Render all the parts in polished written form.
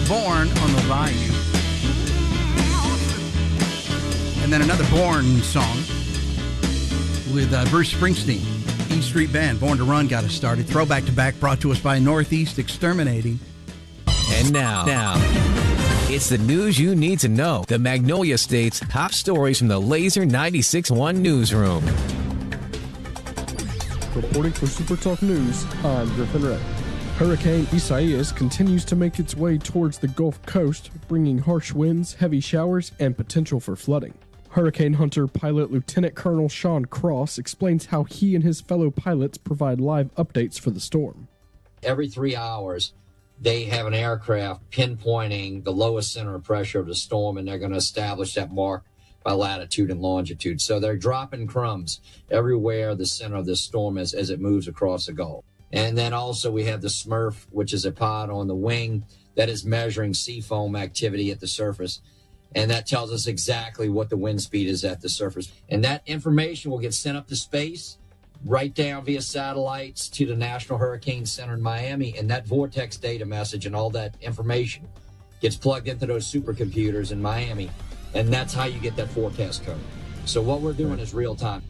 Born on the Bayou. And then another Born song with Bruce Springsteen. E Street Band, Born to Run got us started. Throwback to back, brought to us by Northeast Exterminating. And now, it's the news you need to know. The Magnolia State's top stories from the Laser 96.1 newsroom. Reporting for Super Talk News, I'm Griffin Ray. Hurricane Isaias continues to make its way towards the Gulf Coast, bringing harsh winds, heavy showers, and potential for flooding. Hurricane Hunter pilot Lieutenant Colonel Sean Cross explains how he and his fellow pilots provide live updates for the storm. Every 3 hours, they have an aircraft pinpointing the lowest center of pressure of the storm, and they're going to establish that mark by latitude and longitude. So they're dropping crumbs everywhere the center of this storm is as it moves across the Gulf. And then also we have the Smurf, which is a pod on the wing that is measuring sea foam activity at the surface. And that tells us exactly what the wind speed is at the surface. And that information will get sent up to space, right down via satellites to the National Hurricane Center in Miami. And that vortex data message and all that information gets plugged into those supercomputers in Miami. And that's how you get that forecast code. So what we're doing is real time.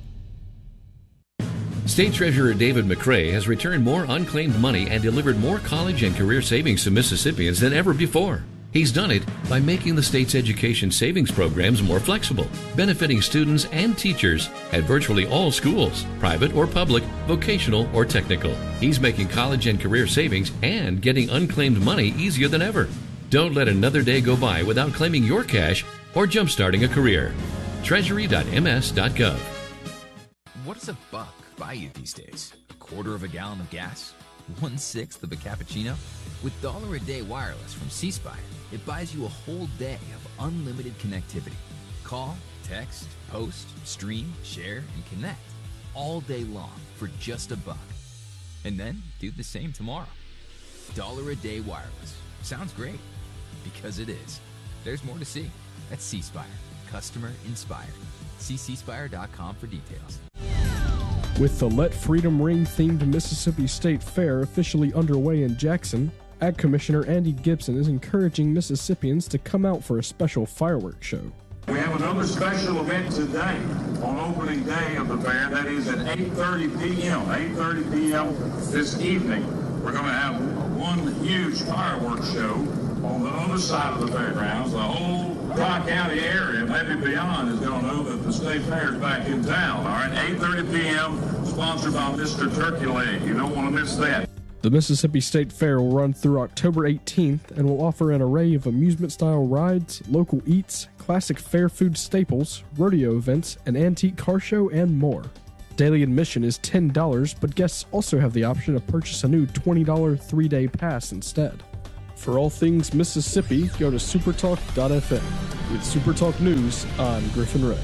State Treasurer David McRae has returned more unclaimed money and delivered more college and career savings to Mississippians than ever before. He's done it by making the state's education savings programs more flexible, benefiting students and teachers at virtually all schools, private or public, vocational or technical. He's making college and career savings and getting unclaimed money easier than ever. Don't let another day go by without claiming your cash or jumpstarting a career. Treasury.ms.gov. What does a buck buy you these days? A quarter of a gallon of gas? 1/6 of a cappuccino? With $1 a day wireless from C Spire, it buys you a whole day of unlimited connectivity. Call, text, post, stream, share, and connect all day long for just $1. And then do the same tomorrow. $1 a day wireless. Sounds great. Because it is. There's more to see. That's C Spire. Customer inspired. See cspire.com for details. With the Let Freedom Ring themed Mississippi State Fair officially underway in Jackson, Ag Commissioner Andy Gibson is encouraging Mississippians to come out for a special fireworks show. We have another special event today on opening day of the fair. That is at 8:30 p.m. 8:30 p.m. this evening. We're going to have one huge fireworks show on the other side of the fairgrounds. The whole Tri-County area, maybe beyond, is going to know that the state fair is back in town. All right, 8:30 p.m., sponsored by Mr. Turkey Leg. You don't want to miss that. The Mississippi State Fair will run through October 18th and will offer an array of amusement-style rides, local eats, classic fair food staples, rodeo events, an antique car show, and more. Daily admission is $10, but guests also have the option to purchase a new $20 three-day pass instead. For all things Mississippi, go to supertalk.fm. With Supertalk News, I'm Griffin Ray.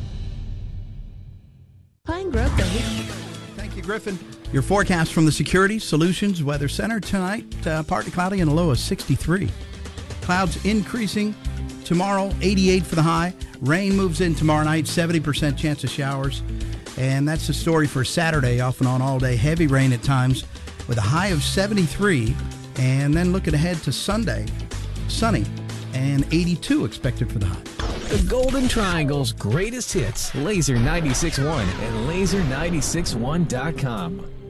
Pine Grove Thank you, Griffin. Your forecast from the Security Solutions Weather Center tonight, partly cloudy and a low of 63. Clouds increasing tomorrow, 88 for the high. Rain moves in tomorrow night, 70% chance of showers. And that's the story for Saturday, off and on all day. Heavy rain at times with a high of 73. And then looking ahead to Sunday, sunny and 82 expected for the high. The Golden Triangle's greatest hits, Laser 96.1 and Laser961.com.